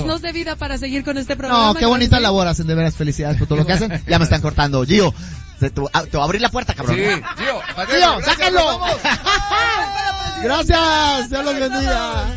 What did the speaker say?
años de vida para seguir con este programa. No, qué bonita labor hacen, de veras, felicidades por todo lo que hacen. Ya me están cortando. Gio, te voy a abrir la puerta, cabrón. Sí, Gio, Gio, sácalo. Gracias, Dios los bendiga.